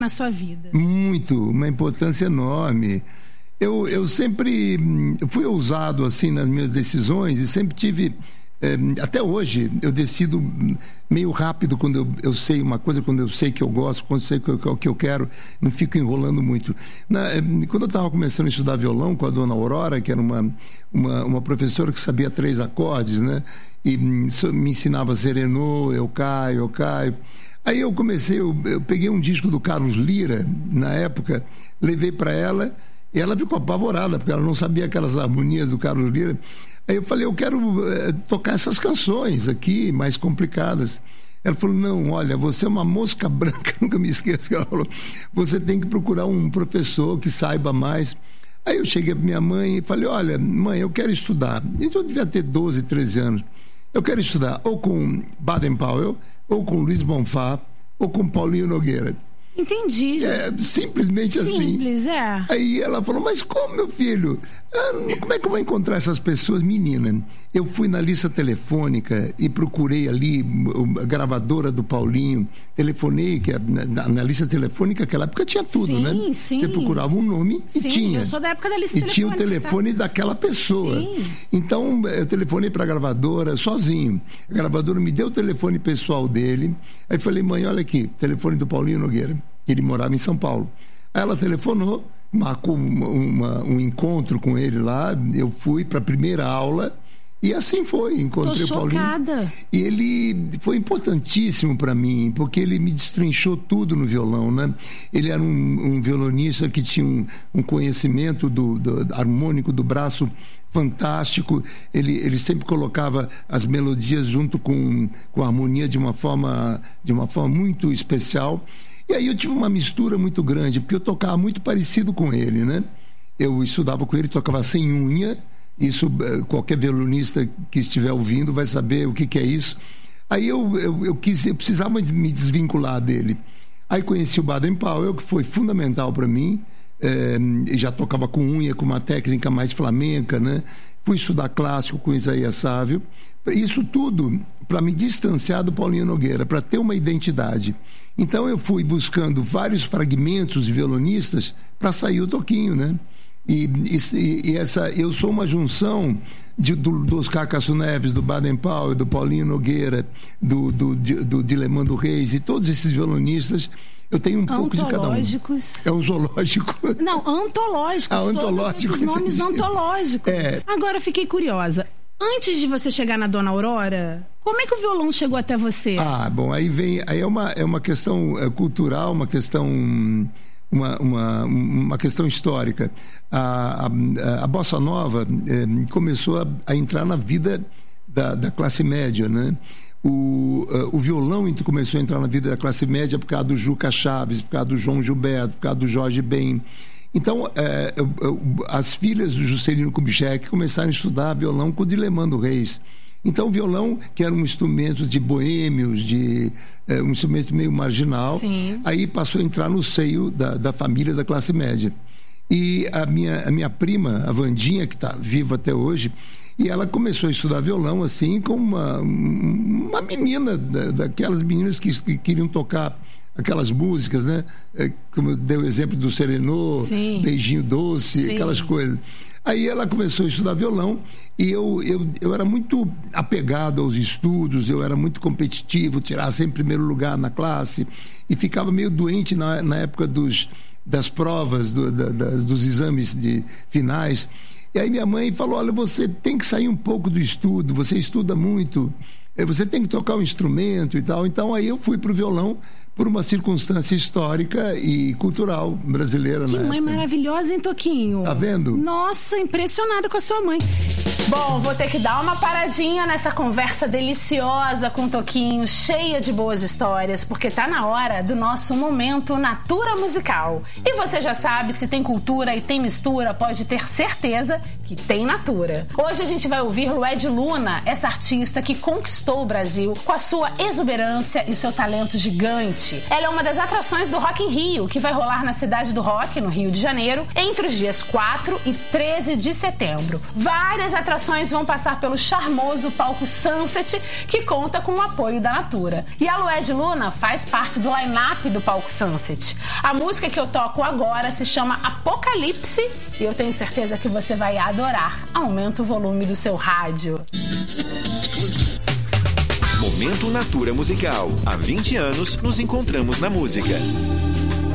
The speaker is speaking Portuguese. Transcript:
na sua vida? Muito, uma importância enorme. Eu sempre fui ousado assim nas minhas decisões e sempre tive, até hoje eu decido meio rápido quando eu sei uma coisa, quando eu sei que eu gosto, quando eu sei que eu quero, não fico enrolando muito. Quando eu estava começando a estudar violão com a dona Aurora, que era uma professora que sabia 3 acordes, né? E me ensinava serenô, eu caio. Aí eu peguei um disco do Carlos Lyra, na época, levei para ela. E ela ficou apavorada, porque ela não sabia aquelas harmonias do Carlos Lyra. Aí eu falei, eu quero tocar essas canções aqui, mais complicadas. Ela falou, não, olha, você é uma mosca branca, nunca me esqueço que ela falou. Você tem que procurar um professor que saiba mais. Aí eu cheguei para minha mãe e falei, olha, mãe, eu quero estudar. Eu devia ter 12, 13 anos. Eu quero estudar ou com Baden Powell, ou com Luiz Bonfá, ou com Paulinho Nogueira. Entendi. Simplesmente assim. Simples, Aí ela falou, mas como, meu filho? Como é que eu vou encontrar essas pessoas? Menina, eu fui na lista telefônica e procurei ali a gravadora do Paulinho, telefonei, que na lista telefônica naquela época tinha tudo, sim, né? Sim. Você procurava um nome e tinha. Eu sou da época da lista telefônica. E telefônica. tinha o telefone daquela pessoa. Sim. Então, eu telefonei para a gravadora sozinho. A gravadora me deu o telefone pessoal dele. Aí falei, mãe, olha aqui, telefone do Paulinho Nogueira. Ele morava em São Paulo. Aí ela telefonou, marcou um encontro com ele lá. Eu fui para a primeira aula e assim foi. Encontrei o Paulinho. E ele foi importantíssimo para mim, porque ele me destrinchou tudo no violão, né? Ele era um violonista que tinha um conhecimento do harmônico do braço fantástico. Ele sempre colocava as melodias junto com a harmonia de uma forma muito especial. E aí eu tive uma mistura muito grande, porque eu tocava muito parecido com ele, né? Eu estudava com ele, tocava sem unha. Isso, qualquer violonista que estiver ouvindo vai saber o que é isso. Aí eu precisava me desvincular dele. Aí conheci o Baden Powell, que foi fundamental para mim. Já tocava com unha, com uma técnica mais flamenca, né? Fui estudar clássico com Isaías Sávio. Isso tudo para me distanciar do Paulinho Nogueira, para ter uma identidade. Então eu fui buscando vários fragmentos de violonistas para sair o Toquinho, né? E eu sou uma junção do Oscar Casso Neves, do Baden Powell, do Paulinho Nogueira, do Dilemando Reis, e todos esses violonistas. Eu tenho um pouco de cada um. Antológicos. É um zoológico. Não, antológicos. Antológicos. Esses nomes antológicos. Agora fiquei curiosa. Antes de você chegar na Dona Aurora, como é que o violão chegou até você? Bom, aí é uma questão cultural, uma questão histórica. A bossa nova começou a entrar na vida da classe média, né? O violão começou a entrar na vida da classe média por causa do Juca Chaves, por causa do João Gilberto, por causa do Jorge Ben. Então, as filhas do Juscelino Kubitschek começaram a estudar violão com o Dilemando Reis. Então, o violão, que era um instrumento de boêmios, um instrumento meio marginal, sim, aí passou a entrar no seio da família da classe média. E a minha prima, a Vandinha, que está viva até hoje, e ela começou a estudar violão assim como uma menina, daquelas meninas que queriam tocar aquelas músicas, né? Como deu o exemplo do Serenô, sim, Beijinho Doce, sim, aquelas coisas. Aí ela começou a estudar violão e eu era muito apegado aos estudos, eu era muito competitivo, tirava sempre primeiro lugar na classe e ficava meio doente na época das provas, dos exames finais. E aí minha mãe falou, olha, você tem que sair um pouco do estudo, você estuda muito, você tem que tocar um instrumento e tal. Então aí eu fui pro violão por uma circunstância histórica e cultural brasileira. Que mãe maravilhosa, hein, Toquinho? Tá vendo? Nossa, impressionada com a sua mãe. Bom, vou ter que dar uma paradinha nessa conversa deliciosa com o Toquinho, cheia de boas histórias, porque tá na hora do nosso momento Natura Musical. E você já sabe, se tem cultura e tem mistura, pode ter certeza que tem Natura. Hoje a gente vai ouvir Lued Luna, essa artista que conquistou o Brasil com a sua exuberância e seu talento gigante. Sunset. Ela é uma das atrações do Rock in Rio, que vai rolar na Cidade do Rock, no Rio de Janeiro, entre os dias 4 e 13 de setembro. Várias atrações vão passar pelo charmoso palco Sunset, que conta com o apoio da Natura. E a Lued Luna faz parte do line-up do palco Sunset. A música que eu toco agora se chama Apocalipse e eu tenho certeza que você vai adorar. Aumenta o volume do seu rádio. Momento Natura Musical. Há 20 anos nos encontramos na música.